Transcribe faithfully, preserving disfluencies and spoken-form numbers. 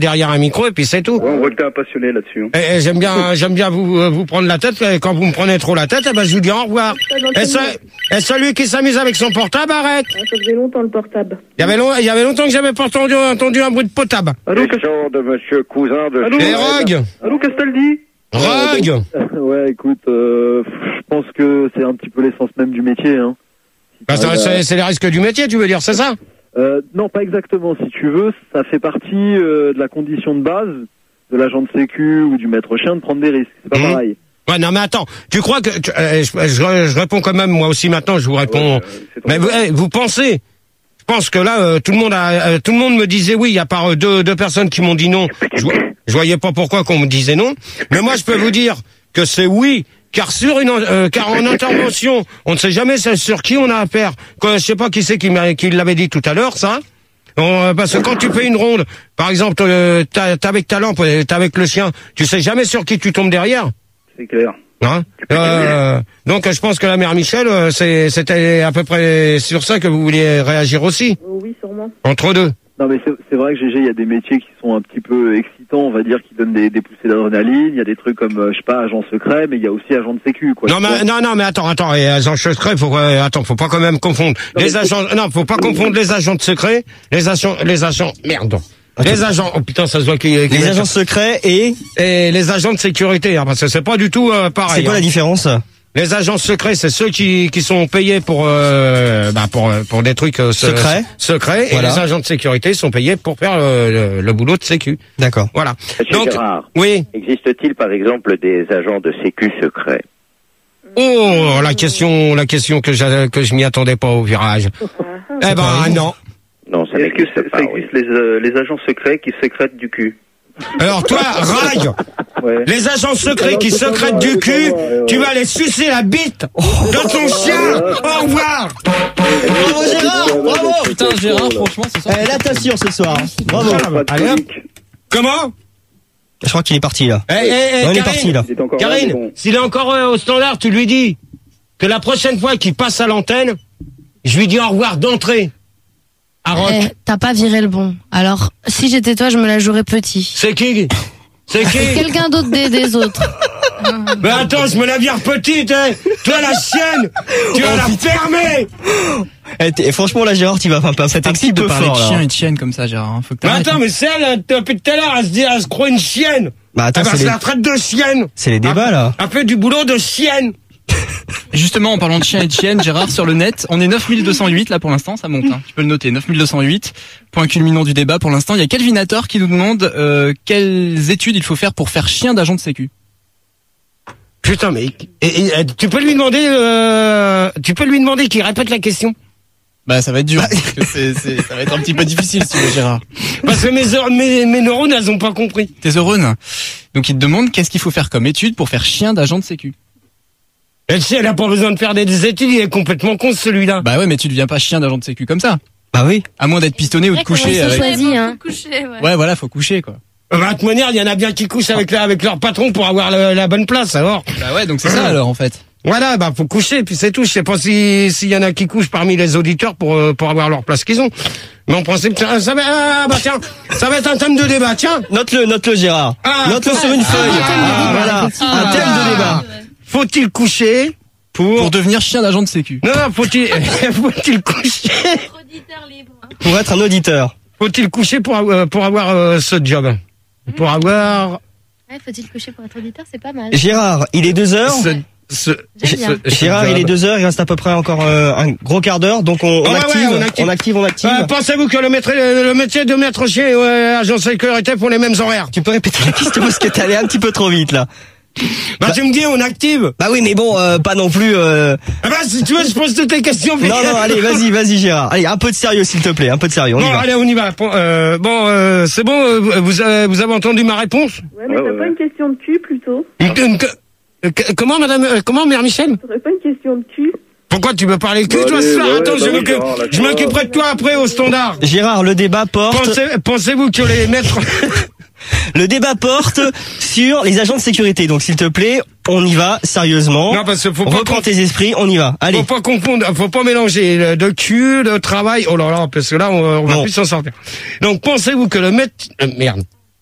derrière un micro et puis c'est tout. Ouais, on voit que t'es un passionné là-dessus. Hein. Et, et j'aime bien, j'aime bien vous euh, vous prendre la tête. Et quand vous me prenez trop la tête, eh ben je vous dis au revoir. Et, ce, et celui qui s'amuse avec son portable, arrête. Ah, ça faisait longtemps le portable. Il y avait long, il y avait longtemps que j'avais pas entendu, entendu un bruit de potable. Allô, Question de Monsieur Cousin de Allô, Et Rogue, Allô, Castaldi. Rogue. Ouais, écoute, euh, je pense que c'est un petit peu l'essence même du métier. Hein. Si Bah, t'arrives c'est, à- c'est les risques du métier, tu veux dire, c'est ça? Euh, non, pas exactement. Si tu veux, ça fait partie euh, de la condition de base de l'agent de sécu ou du maître chien de prendre des risques. C'est pas Mmh. pareil. Ouais, non, mais attends, tu crois que tu- euh, je, je, je réponds quand même moi aussi maintenant, je vous réponds. Ouais, c'est ton mais vous, eh, vous pensez? Je pense que là, euh, tout le monde a, euh, tout le monde me disait oui, à part euh, deux, deux personnes qui m'ont dit non. Je, vo- je voyais pas pourquoi qu'on me disait non. Mais moi, je peux vous dire que c'est oui. Car sur une, euh, car en intervention, on ne sait jamais sur qui on a affaire. Quand, je sais pas qui c'est qui, m'a- qui l'avait dit tout à l'heure, ça. On- parce que quand tu fais une ronde, par exemple, euh, t'as, t'as avec ta lampe, euh, t'as avec le chien, tu sais jamais sur qui tu tombes derrière. C'est clair. Hein euh, donc je pense que la mère Michel, euh, c'est, c'était à peu près sur ça que vous vouliez réagir aussi, Oh, oui, sûrement. entre deux. Non, mais c'est, c'est vrai que G G, il y a des métiers qui sont un petit peu excitants, on va dire, qui donnent des, des poussées d'adrénaline. Il y a des trucs comme, euh, je sais pas, agent secret, mais il y a aussi agent de sécu, quoi. Non mais non non mais attends attends et agents secrets faut euh, attends faut pas quand même confondre Non, les mais agents non faut pas confondre les agents de secret les agents les agents merde les agents oh putain ça se voit qui Les agents secrets et et les agents de sécurité hein, parce que c'est pas du tout euh, pareil. c'est quoi hein. la différence? Les agents secrets, c'est ceux qui qui sont payés pour euh, bah pour pour des trucs euh, se- Secrets. secrets Voilà. et les agents de sécurité sont payés pour faire le, le, le boulot de sécu. D'accord. Voilà. Monsieur Donc Gérard, oui. existe-t-il par exemple des agents de sécu secrets? Oh la question la question que je que je m'y attendais pas au virage. Eh ben non. Non, ça Est-ce que n'existe ça, pas. ça oui. existe les, euh, les agents secrets qui sécrètent du cul? Alors toi, Rague, Ouais. les agents secrets qui secrètent du cul, tu vas les sucer la bite de ton chien. Au revoir. Bravo Gérard, bravo. Putain, Gérard, franchement, ce soir. Eh, là t'assures ce soir. hein. Bravo. Pas de Allez, hop. colique. Comment? Je crois qu'il est parti là. Eh, eh, eh, On est Karine, parti là. Il est encore là, mais Karine, bon. s'il est encore euh, au standard, tu lui dis que la prochaine fois qu'il passe à l'antenne, je lui dis au revoir d'entrée. À Rock. Eh, t'as pas viré le bon. Alors, si j'étais toi, je me la jouerais petit. C'est qui? C'est qui? Quelqu'un d'autre des, des autres. Mais attends, je me la vire petite, hein. Toi, la chienne, tu vas la fermer. Eh, t'es- franchement là Gérard, tu vas un peu, Ça un petit t'excite de peu parler fort de là. chien et de chienne comme ça, Gérard. hein. Faut que Mais t'arrêtes. attends, mais c'est elle, hein, depuis tout à l'heure, elle se dit, elle se croit une chienne. Bah attends, Ah bah, c'est c'est les, la traite de chienne. c'est les débats là. Elle fait du boulot de chienne. Justement, en parlant de chien et de chienne, Gérard, sur le net, on est neuf mille deux cent huit là pour l'instant, ça monte. Hein. Tu peux le noter, neuf mille deux cent huit. Point culminant du débat pour l'instant. Il y a Calvinator qui nous demande euh, quelles études il faut faire pour faire chien d'agent de sécu. Putain, mais et, et, et, tu peux lui demander, euh, tu peux lui demander qu'il répète la question. Bah ça va être dur, parce que c'est, c'est, ça va être un petit peu difficile si tu veux, Gérard. Parce que mes, heures- mes, mes neurones, elles ont pas compris. Tes neurones. Donc il te demande qu'est-ce qu'il faut faire comme étude pour faire chien d'agent de sécu. Elle sait, elle a pas besoin de faire des études, il est complètement con celui-là. Bah ouais, mais tu deviens pas chien d'agent de sécu comme ça. Bah oui. À moins d'être pistonné ou de C'est vrai qu'on coucher s'est avec... choisi, hein. Coucher, ouais. Ouais, voilà, faut coucher quoi. Euh, Bah, de toute manière, il y en a bien qui couchent avec, la- avec leur patron pour avoir le- la bonne place, alors. Bah ouais, donc c'est ça alors en fait. Voilà, bah, faut coucher, puis c'est tout. Je sais pas si, s'il y en a qui couchent parmi les auditeurs pour, euh, pour avoir leur place qu'ils ont. Mais en principe, tiens, ça va, ah, bah, tiens, ça va être un thème de débat, tiens. Note-le, note-le Gérard. Ah, Note-le sur une feuille. Ah, voilà. Un thème de débat. Faut-il coucher pour, Pour devenir chien d'agent de sécu. non, non, faut-il, faut-il coucher, Auditeur libre. Pour être un auditeur. faut-il coucher pour, avoir- pour avoir euh, ce job? Pour avoir Ouais, faut-il coucher pour être auditeur, c'est pas mal. Gérard, il est deux heures. ce, ce, J'aime bien. ce- ce Gérard, il job. est deux heures, il reste à peu près encore euh, un gros quart d'heure, donc on, on, Ah ouais, active, ouais, on active. on active, on active. Euh, pensez-vous que le, maître, le métier de maître chien et euh, agent de sécurité font les mêmes horaires? Tu peux répéter la question parce que t'es allé un petit peu trop vite là. Bah, tu me dis, on active. Bah oui, mais bon, euh, pas non plus. Euh... Ah bah, si tu veux, je pose toutes les questions. Non, non, allez, vas-y, vas-y, Gérard. Allez, un peu de sérieux, s'il te plaît, un peu de sérieux. On y Bon, va. allez, on y va. Bon, euh, bon euh, c'est bon, euh, vous, avez, vous avez entendu ma réponse? Ouais, mais Ouais, t'as ouais, pas ouais. une question de cul plutôt? Une- une- euh, que- Comment, madame, euh, comment, mère Michel? T'aurais pas une question de cul? Pourquoi tu me parlais que Bah, toi allez, ce soir? ouais, Attends, bah je oui, m'occupe- Gérard, là, je Gérard. m'occuperai de toi après au standard. Gérard, le débat porte. Pensez, pensez-vous que les maîtres... Le débat porte sur les agents de sécurité. Donc, s'il te plaît, on y va sérieusement. Non, parce qu'il faut pas... Reprends tes esprits, on y va. Allez. Faut pas confondre, faut pas mélanger le- de cul, de travail. Oh là là, parce que là, on, on va Bon. plus s'en sortir. Donc, pensez-vous que le maître, euh, merde,